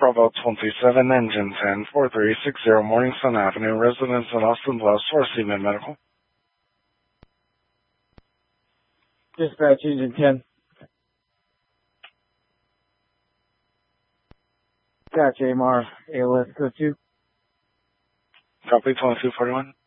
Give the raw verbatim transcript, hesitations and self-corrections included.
Bravo twenty-seven, engine ten, four three six zero, Morning Sun Avenue, residence in Austin Bluffs, for Seaman Medical. Dispatch, engine ten. Gotcha, A M R, A L S code two. Copy, twenty-two forty-one.